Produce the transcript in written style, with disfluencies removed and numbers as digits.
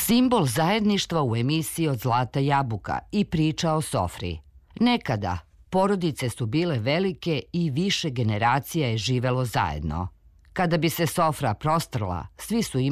Simbol zajedništva u emisiji Od zlata jabuka i priča o sofri. Nekada porodice su bile velike i više generacija je živelo zajedno. Kada bi se sofra prostrla, svi su imali